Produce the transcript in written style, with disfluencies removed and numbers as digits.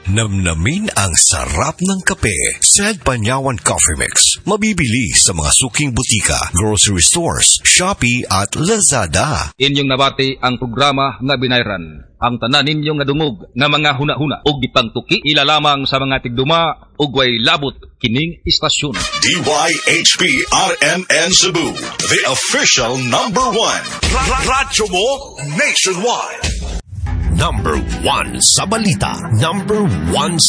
Namnamin ang sarap ng kape. Sad Panyawan Coffee Mix. Mabibili sa mga suking butika, grocery stores, Shopee at Lazada. Inyong nabati ang programa nga binayran. Ang tanan ninyong nadungog nga mga huna-huna o gipangtuki ilalamang sa mga tigduma ug way labot kining istasyon. DYHP RMN Cebu, the official number 1. Radyo mo nationwide. Number 1 sa balita. Number 1